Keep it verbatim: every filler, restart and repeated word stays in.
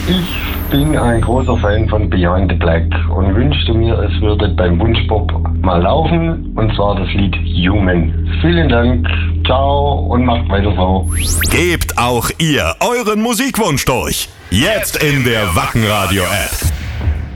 Ich bin ein großer Fan von Behind the Black und wünschte mir, es würde beim Wunschpop mal laufen, und zwar das Lied Human. Vielen Dank, ciao und macht weiter so. Gebt auch ihr euren Musikwunsch durch. Jetzt in der Wacken Radio App.